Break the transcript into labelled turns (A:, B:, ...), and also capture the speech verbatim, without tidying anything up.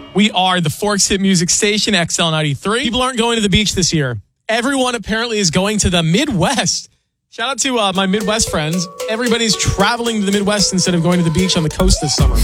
A: We are the Forks Hit Music Station, X L ninety-three. People aren't going to the beach this year. Everyone apparently is going to the Midwest. Shout out to uh, my Midwest friends. Everybody's traveling to the Midwest instead of going to the beach on the coast this summer.